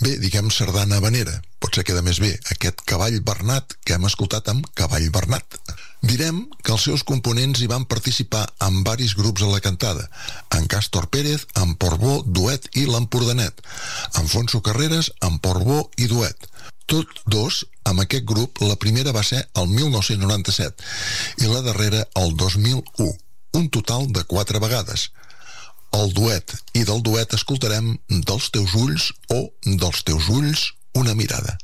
Bé, diguem sardana habanera, potser queda més bé, aquest cavall Bernat que hem escoltat amb Cavall Bernat. Direm que els seus components hi van participar en varis grups a la cantada, en Càstor Pérez, en Portbó, duet i l'Empordanet, Alfonso Carreras, en Portbó i duet. Tots dos, amb aquest grup, la primera va ser el 1997 i la darrera el 2001, un total de 4 vegades. El duet, i del duet escoltarem Dels teus ulls o Dels teus ulls una mirada.